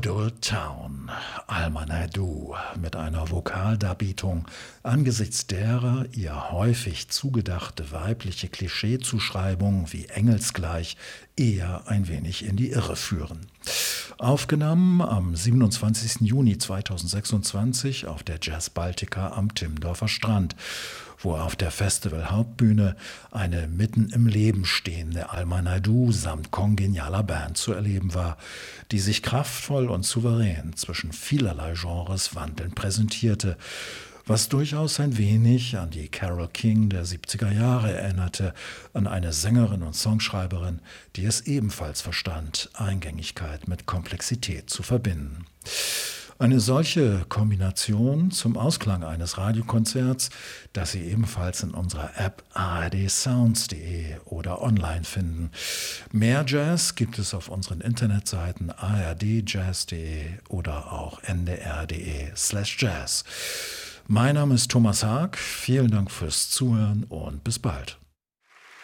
Good Old Town, Alma Naidoo, mit einer Vokaldarbietung, angesichts derer ihr häufig zugedachte weibliche Klischeezuschreibungen wie engelsgleich eher ein wenig in die Irre führen. Aufgenommen am 27. Juni 2026 auf der Jazz Baltica am Timmendorfer Strand, wo auf der Festival-Hauptbühne eine mitten im Leben stehende Alma Naidoo samt kongenialer Band zu erleben war, die sich kraftvoll und souverän zwischen vielerlei Genres wandelnd präsentierte, was durchaus ein wenig an die Carole King der 70er Jahre erinnerte, an eine Sängerin und Songschreiberin, die es ebenfalls verstand, Eingängigkeit mit Komplexität zu verbinden. Eine solche Kombination zum Ausklang eines Radiokonzerts, das Sie ebenfalls in unserer App ardsounds.de oder online finden. Mehr Jazz gibt es auf unseren Internetseiten ardjazz.de oder auch ndr.de/jazz. Mein Name ist Thomas Haag, vielen Dank fürs Zuhören und bis bald.